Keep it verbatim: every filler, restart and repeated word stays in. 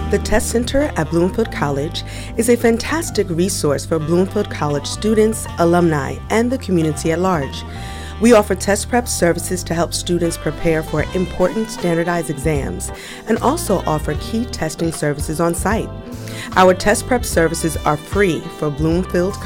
The Test Center at Bloomfield College is a fantastic resource for Bloomfield College students, alumni, and the community at large. We offer test prep services to help students prepare for important standardized exams and also offer key testing services on site. Our test prep services are free for Bloomfield